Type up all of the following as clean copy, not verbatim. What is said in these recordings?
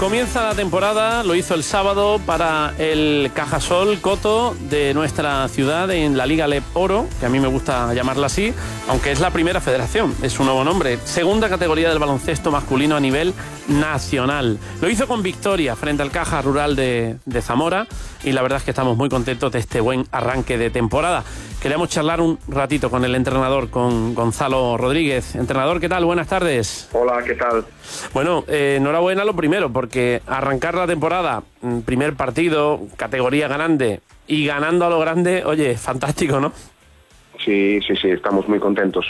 Comienza la temporada, lo hizo el sábado para el Cajasol Coto de nuestra ciudad en la Liga LEP Oro, que a mí me gusta llamarla así, aunque es la primera federación, es su nuevo nombre, segunda categoría del baloncesto masculino a nivel nacional. Lo hizo con victoria frente al Caja Rural de Zamora y la verdad es que estamos muy contentos de este buen arranque de temporada. Queríamos charlar un ratito con el entrenador, con Gonzalo Rodríguez. Entrenador, ¿qué tal? Buenas tardes. Hola, ¿qué tal? Bueno, enhorabuena lo primero, porque arrancar la temporada, primer partido, categoría grande y ganando a lo grande, oye, fantástico, ¿no? Sí, estamos muy contentos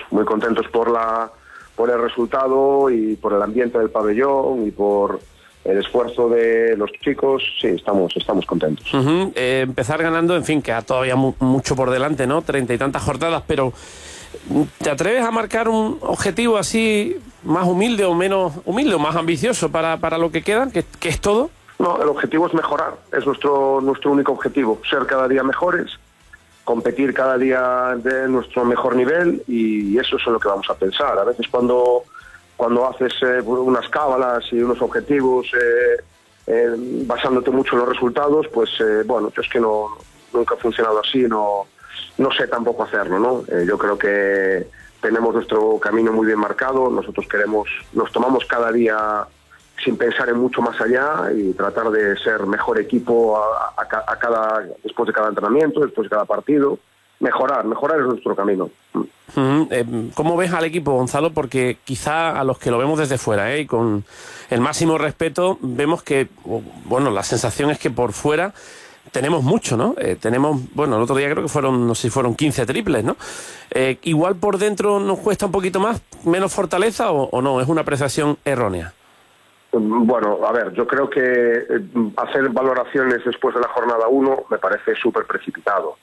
por el resultado y por el ambiente del pabellón y por el esfuerzo de los chicos. Sí, estamos contentos. Empezar ganando, en fin, que todavía mucho por delante, ¿no? 30 y tantas jornadas, pero ¿te atreves a marcar un objetivo así más humilde o menos humilde o más ambicioso para lo que queda, que es todo? No, el objetivo es mejorar, es nuestro único objetivo, ser cada día mejores, competir cada día de nuestro mejor nivel, y eso es en lo que vamos a pensar. A veces cuando haces unas cábalas y unos objetivos basándote mucho en los resultados, pues bueno, yo es que nunca he funcionado así, no sé tampoco hacerlo, ¿no? Yo creo que tenemos nuestro camino muy bien marcado, nosotros nos tomamos cada día sin pensar en mucho más allá y tratar de ser mejor equipo después de cada entrenamiento, después de cada partido. Mejorar es nuestro camino. ¿Cómo ves al equipo, Gonzalo? Porque quizá a los que lo vemos desde fuera, y con el máximo respeto, vemos que, bueno, la sensación es que por fuera tenemos mucho, ¿no? Tenemos, bueno, el otro día creo que no sé si fueron 15 triples, ¿no? Igual por dentro nos cuesta un poquito más, menos fortaleza o no, es una apreciación errónea. Bueno, a ver, yo creo que hacer valoraciones después de la jornada 1 me parece súper precipitado.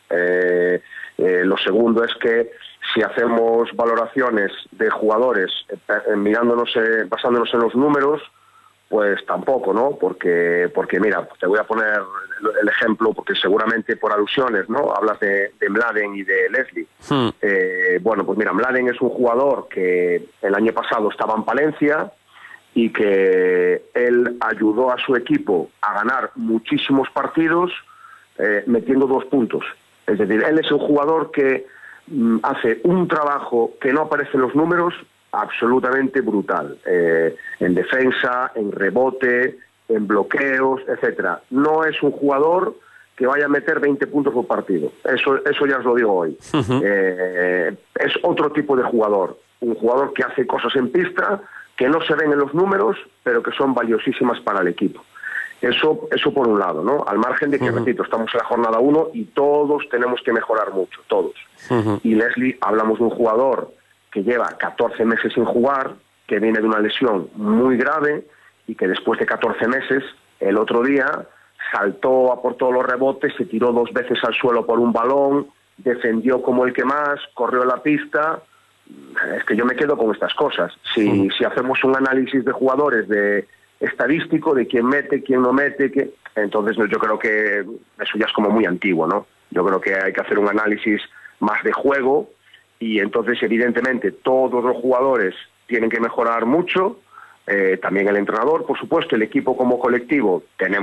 Lo segundo es que si hacemos valoraciones de jugadores basándonos en los números, pues tampoco, ¿no? Porque mira, te voy a poner el ejemplo, porque seguramente por alusiones, ¿no? Hablas de Mladen y de Leslie. Bueno, pues mira, Mladen es un jugador que el año pasado estaba en Palencia y que él ayudó a su equipo a ganar muchísimos partidos metiendo 2 puntos. Es decir, él es un jugador que hace un trabajo que no aparece en los números absolutamente brutal, en defensa, en rebote, en bloqueos, etcétera. No es un jugador que vaya a meter 20 puntos por partido, eso ya os lo digo hoy. Es otro tipo de jugador, un jugador que hace cosas en pista que no se ven en los números, pero que son valiosísimas para el equipo. Eso por un lado, ¿no? Al margen de que, repito, estamos en la jornada 1 y todos tenemos que mejorar mucho, todos. Y Leslie, hablamos de un jugador que lleva 14 meses sin jugar, que viene de una lesión muy grave y que después de 14 meses, el otro día, saltó a por todos los rebotes, se tiró 2 veces al suelo por un balón, defendió como el que más, corrió la pista. Es que yo me quedo con estas cosas. Si hacemos un análisis de jugadores estadístico, de quién mete, quién no mete, entonces yo creo que eso ya es como muy antiguo, ¿no? Yo creo que hay que hacer un análisis más de juego y entonces evidentemente todos los jugadores tienen que mejorar mucho, también el entrenador, por supuesto, el equipo como colectivo tenemos